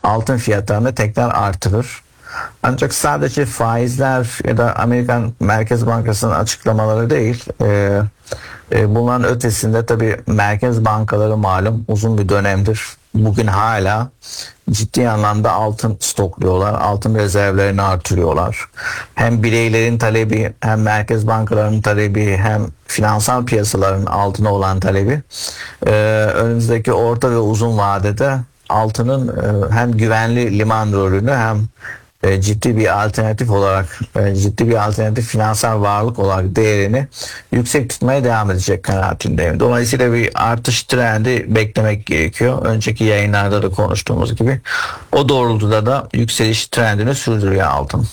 altın fiyatlarını tekrar artırır. Ancak sadece faizler ya da Amerikan Merkez Bankası'nın açıklamaları değil, bunların ötesinde tabii merkez bankaları malum uzun bir dönemdir bugün hala ciddi anlamda altın stokluyorlar, altın rezervlerini artırıyorlar. Hem bireylerin talebi, hem merkez bankalarının talebi, hem finansal piyasaların altına olan talebi önümüzdeki orta ve uzun vadede altının hem güvenli liman rolünü hem ciddi bir alternatif olarak, ciddi bir alternatif finansal varlık olarak değerini yüksek tutmaya devam edecek kanaatindeyim. Dolayısıyla bir artış trendi beklemek gerekiyor. Önceki yayınlarda da konuştuğumuz gibi o doğrultuda da yükseliş trendini sürdürüyor altın.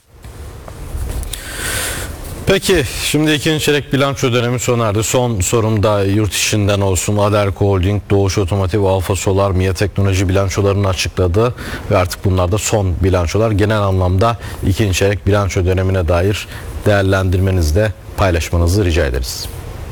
Peki şimdi ikinci çeyrek bilanço dönemi sona erdi. Son sorum da yurt içinden olsun. Aderko Holding, Doğuş Otomotiv, Alfa Solar, MİA Teknoloji bilançolarını açıkladı ve artık bunlar da son bilançolar. Genel anlamda ikinci çeyrek bilanço dönemine dair değerlendirmenizi de paylaşmanızı rica ederiz.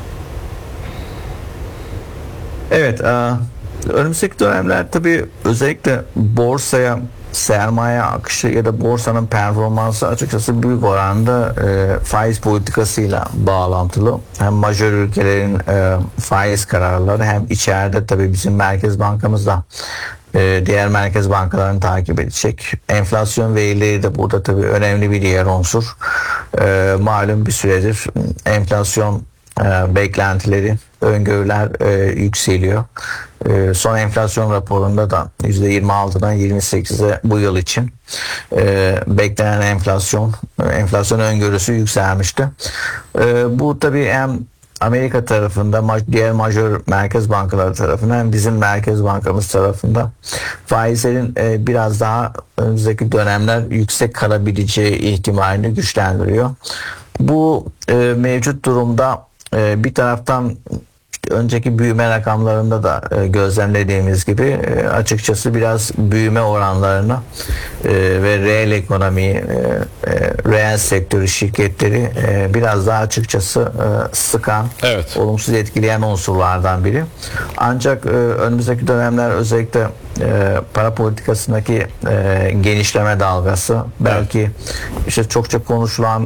Evet, önümüzdeki dönemler tabii özellikle borsaya sermaye akışı ya da borsanın performansı açıkçası büyük oranda faiz politikasıyla bağlantılı. Hem majör ülkelerin faiz kararları hem içeride tabii bizim Merkez Bankamız da diğer merkez bankalarını takip edecek. Enflasyon verileri de burada tabii önemli bir diğer unsur. Malum bir süredir enflasyon beklentileri, öngörüler yükseliyor. Son enflasyon raporunda da %26'dan 28'e bu yıl için beklenen enflasyon öngörüsü yükselmişti. Bu tabii hem Amerika tarafında, diğer majör merkez bankaları tarafından hem bizim merkez bankamız tarafında faizlerin biraz daha önümüzdeki dönemler yüksek kalabileceği ihtimalini güçlendiriyor. Bu mevcut durumda bir taraftan önceki büyüme rakamlarında da gözlemlediğimiz gibi açıkçası biraz büyüme oranlarını ve reel ekonomiyi, reel sektörü, şirketleri biraz daha açıkçası sıkan, evet, olumsuz etkileyen unsurlardan biri. Ancak önümüzdeki dönemler özellikle para politikasındaki genişleme dalgası, belki işte çokça konuşulan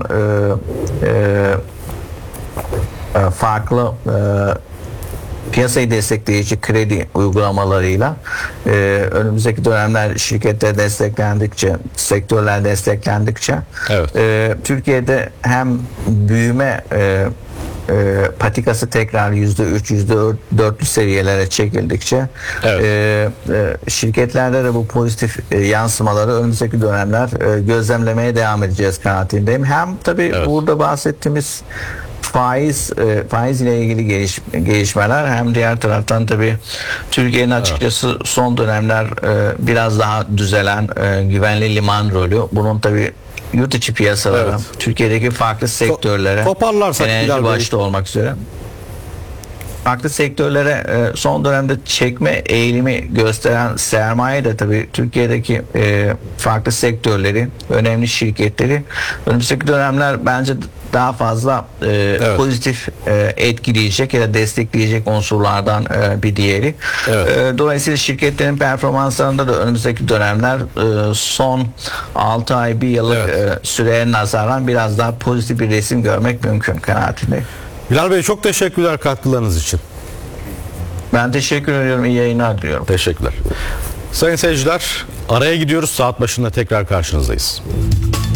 farklı piyasayı destekleyici kredi uygulamalarıyla önümüzdeki dönemler şirketler desteklendikçe, sektörler desteklendikçe, evet, Türkiye'de hem büyüme patikası tekrar %3, %4'lü seviyelere çekildikçe, evet, şirketlerde de bu pozitif yansımaları önümüzdeki dönemler gözlemlemeye devam edeceğiz kanaatindeyim. Hem tabii, evet, burada bahsettiğimiz faiz ile ilgili gelişmeler, hem diğer taraftan tabii Türkiye'nin açıkçası, evet, son dönemler biraz daha düzelen güvenli liman rolü. Bunun tabii yurt içi piyasalara, evet, Türkiye'deki farklı sektörlere, enerji başta olmak üzere farklı sektörlere son dönemde çekme eğilimi gösteren sermaye de tabii Türkiye'deki farklı sektörleri, önemli şirketleri önümüzdeki dönemler bence daha fazla evet, pozitif etkileyecek ya da destekleyecek unsurlardan bir diğeri. Evet. Dolayısıyla şirketlerin performanslarında da önümüzdeki dönemler son 6 ay, bir yıllık, evet, süreye nazaran biraz daha pozitif bir resim görmek mümkün kanaatindeyim. Bilal Bey, çok teşekkürler katkılarınız için. Ben teşekkür ediyorum. İyi yayınlar diliyorum. Teşekkürler. Sayın seyirciler, araya gidiyoruz. Saat başında tekrar karşınızdayız.